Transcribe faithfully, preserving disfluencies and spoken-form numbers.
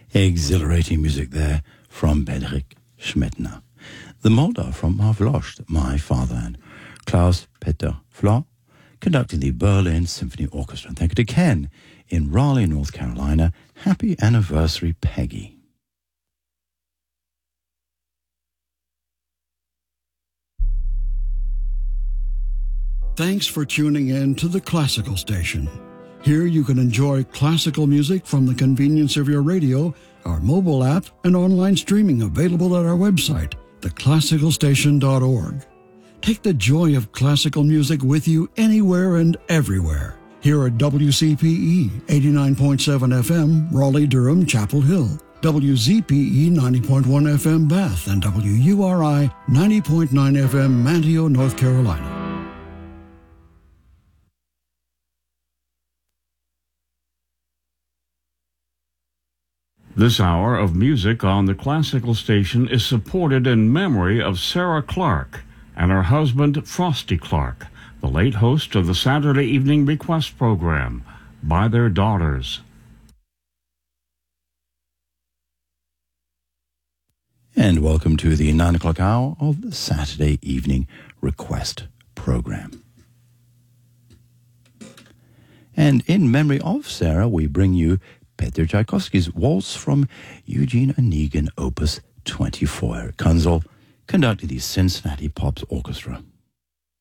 Exhilarating music there from Bedřich Schmettner. The Moldau from Mavlost, My Fatherland. Klaus-Peter Flohr conducting the Berlin Symphony Orchestra. And thank you to Ken in Raleigh, North Carolina. Happy anniversary, Peggy. Thanks for tuning in to the Classical Station. Here you can enjoy classical music from the convenience of your radio, our mobile app, and online streaming available at our website, the classical station dot org. Take the joy of classical music with you anywhere and everywhere. Here at W C P E eighty-nine point seven F M, Raleigh-Durham, Chapel Hill, W Z P E ninety point one F M, Bath, and W U R I ninety point nine F M, Manteo, North Carolina. This hour of music on the Classical Station is supported in memory of Sarah Clark and her husband, Frosty Clark, the late host of the Saturday Evening Request program, By Their Daughters. And welcome to the nine o'clock hour of the Saturday Evening Request program. And in memory of Sarah, we bring you Peter Tchaikovsky's Waltz from Eugene Onegin, Opus twenty-four. Eric Kunzel conducted the Cincinnati Pops Orchestra.